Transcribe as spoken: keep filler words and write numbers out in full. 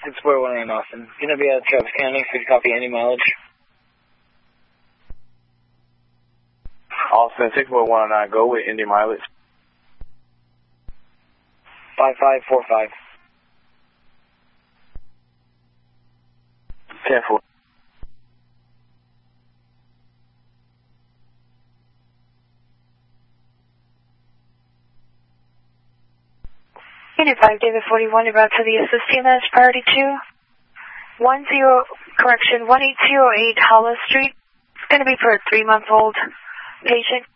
six four one in Austin. Gonna be at Travis County, so you copy any mileage. Austin, six four one nine, go with Indy mileage. five five four five. ten four. Unit five, David forty-one, about to the assist T M S, priority two. one zero, correction, one eight zero eight Hollis Street. It's going to be for a three-month-old patient.